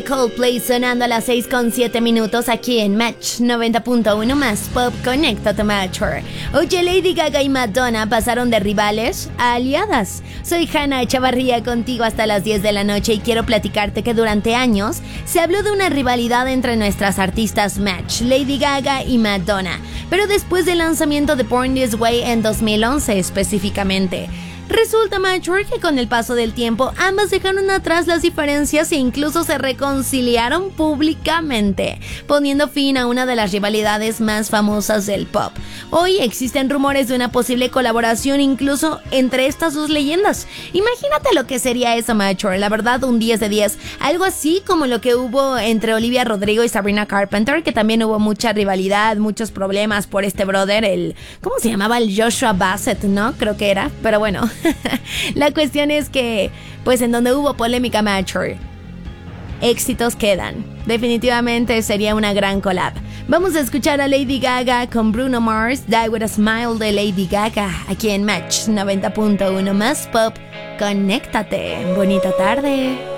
Coldplay sonando a las 6:07 aquí en Match 90.1 más Pop. Conéctate, Matcher. Oye, Lady Gaga y Madonna pasaron de rivales a aliadas. Soy Hannah Echavarría contigo hasta las 10 de la noche y quiero platicarte que durante años se habló de una rivalidad entre nuestras artistas Match, Lady Gaga y Madonna, pero después del lanzamiento de Born This Way en 2011 específicamente. Resulta, Matcher, que con el paso del tiempo ambas dejaron atrás las diferencias e incluso se reconciliaron públicamente, poniendo fin a una de las rivalidades más famosas del pop. Hoy existen rumores de una posible colaboración incluso entre estas dos leyendas. Imagínate lo que sería eso, Matcher. La verdad, un 10 de 10. Algo así como lo que hubo entre Olivia Rodrigo y Sabrina Carpenter, que también hubo mucha rivalidad, muchos problemas por este brother, ¿cómo se llamaba? El Joshua Bassett, ¿no? Creo que era, pero bueno. La cuestión es que, pues en donde hubo polémica, Matcher, éxitos quedan. Definitivamente sería una gran collab. Vamos a escuchar a Lady Gaga con Bruno Mars, Die With A Smile de Lady Gaga, aquí en Match 90.1 más Pop. Conéctate. Bonita tarde.